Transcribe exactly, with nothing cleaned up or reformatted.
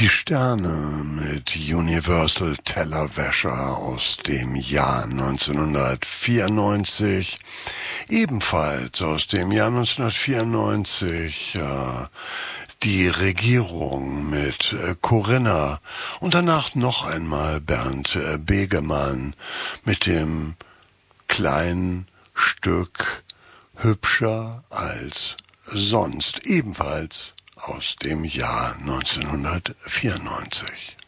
Die Sterne mit Universal Tellerwäscher aus dem Jahr neunzehnhundertvierundneunzig. Ebenfalls aus dem Jahr neunzehnhundertvierundneunzig äh, die Regierung mit äh, Corinna und danach noch einmal Bernd äh, Begemann mit dem kleinen Stück Hübscher als sonst, ebenfalls aus dem Jahr neunzehnhundertvierundneunzig.